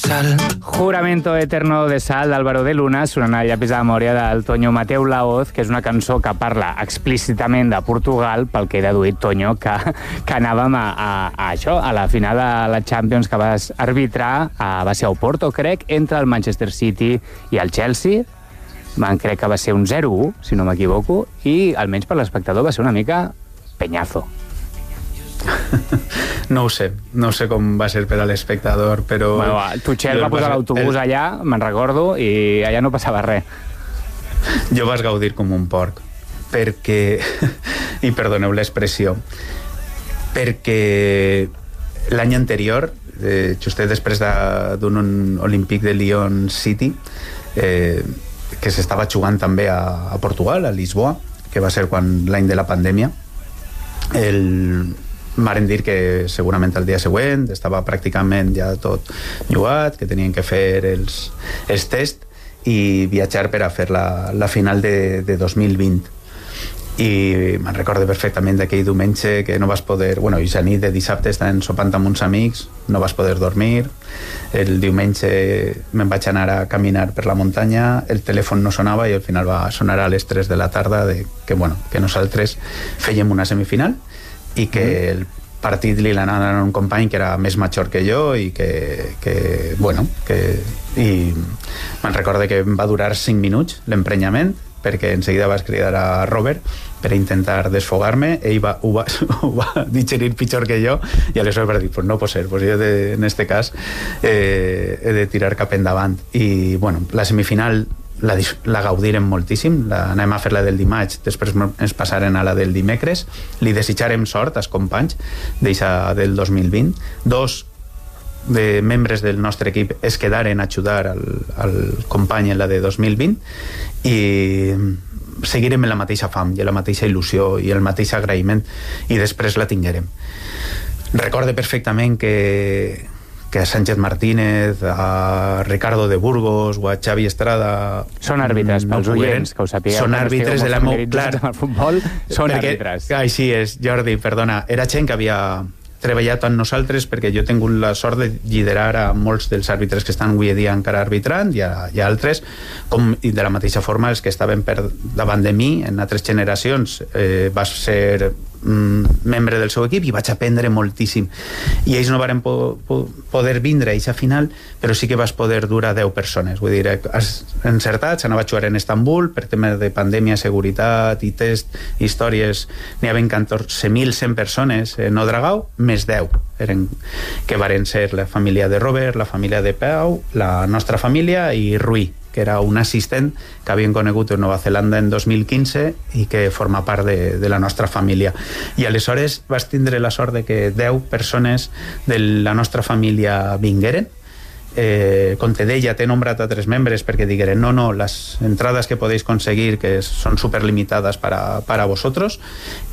Sal. Juramento Eterno de Sal d'Álvaro de Luna, sonant a llapis de memòria del Toño Mateu Laoz, que és una cançó que parla explícitament de Portugal, pel que he deduït, Toño, que anàvem a això, a la final de la Champions que vas arbitrar, va ser a Oporto, crec, entre el Manchester City i el Chelsea. Crec que va ser un 0-1, si no m'equivoco, i almenys per l'espectador va ser una mica penyazo. No ho sé com va ser per a l'espectador, però... Bueno, Tuchel va posar l'autobús allà, me'n recordo, i allà no passava res. Jo vas gaudir com un porc, perquè... I perdoneu l'expressió, perquè l'any anterior, justet després d'un Olímpic de Lyon City, que s'estava jugant també a Portugal, a Lisboa, que va ser l'any de la pandèmia, varen dir que segurament el dia següent estava pràcticament ja tot jugat, que tenien que fer els tests i viatjar per a fer la final de 2020. I me'n recordo perfectament d'aquell diumenge que no vas poder... Bueno, i la nit de dissabte estàvem sopant amb uns amics, no vas poder dormir. El diumenge me'n vaig anar a caminar per la muntanya, el telèfon no sonava i al final va sonar a les 3 de la tarda que nosaltres fèiem una semifinal i que el partit li l'anaven a un company que era més major que jo i i me'n recordo que va durar 5 minuts l'emprenyament, perquè en seguida vas cridar a Robert per intentar desfogar-me. Ell ho va digerir pitjor que jo i aleshores va dir, pues no pot ser, pues jo en este cas he de tirar cap endavant. I la semifinal la gaudirem moltíssim, anem a fer la del dimarts, després ens passarem a la del dimecres. Li desitjarem sort als companys d'eixa del 2020. 2 de membres del nostre equip es quedaren a ajudar al company en la de 2020 i seguirem amb la mateixa fam i la mateixa il·lusió i el mateix agraïment i després la tinguerem. Recorde perfectament que a Sánchez Martínez, a Ricardo de Burgos o a Xavi Estrada... Són àrbitres, pels oients, que ho sapigueu. Són àrbitres de la clar, amb el futbol, són àrbitres. Així és, Jordi, perdona. Era gent que havia treballat amb nosaltres, perquè jo he tingut la sort de liderar a molts dels àrbitres que estan avui dia encara arbitrant i a altres, i de la mateixa forma els que estaven per davant de mi en altres generacions. Vas ser membre del seu equip i vaig aprendre moltíssim, i ells no varen poder vindre a aquesta final, però sí que vas poder dur a 10 persones. Vull dir, has encertat, s'anava a jugar en Istanbul per tema de pandèmia, seguretat i test, històries. N'hi havia 14.100 persones en Odragau, més 10 que varen ser la família de Robert, la família de Pau, la nostra família i Rui, que era un assistent que havien conegut en Nova Zelanda en 2015 i que forma part de la nostra família. I aleshores vas tindre la sort de que 10 persones de la nostra família vingueren. Com te deia, t'he nombrat a 3 membres perquè digueren no, les entrades que podeu conseguir que són superlimitades para vosotros,